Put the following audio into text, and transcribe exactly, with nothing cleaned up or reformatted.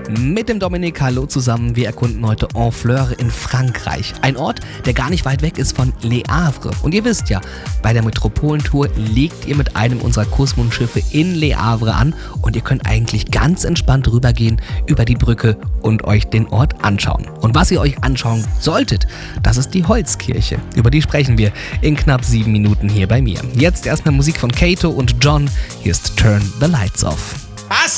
Mit dem Dominik, hallo zusammen. Wir erkunden heute Honfleur in Frankreich. Ein Ort, der gar nicht weit weg ist von Le Havre. Und ihr wisst ja, bei der Metropolentour legt ihr mit einem unserer Kursmundschiffe in Le Havre an und ihr könnt eigentlich ganz entspannt rübergehen über die Brücke und euch den Ort anschauen. Und was ihr euch anschauen solltet, das ist die Holzkirche. Über die sprechen wir in knapp sieben Minuten hier bei mir. Jetzt erstmal Musik von Kato und John. Hier ist Turn the Lights Off. Was?